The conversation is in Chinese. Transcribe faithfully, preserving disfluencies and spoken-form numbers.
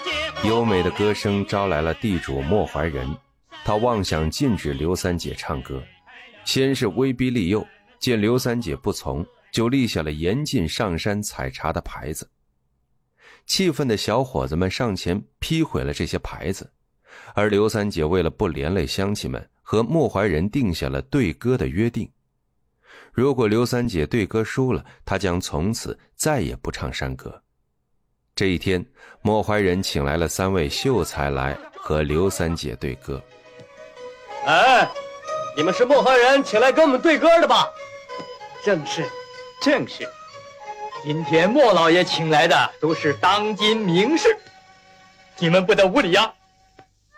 优美的歌声招来了地主莫怀仁，他妄想禁止刘三姐唱歌，先是威逼利诱，见刘三姐不从，就立下了严禁上山采茶的牌子。气愤的小伙子们上前批毁了这些牌子，而刘三姐为了不连累乡亲们，和莫怀仁定下了对歌的约定。如果刘三姐对歌输了，她将从此再也不唱山歌。这一天，莫怀仁请来了三位秀才来和刘三姐对歌。 哎，你们是莫怀仁请来跟我们对歌的吧？ 正是，正是。今天莫老爷请来的都是当今名士，你们不得无礼呀！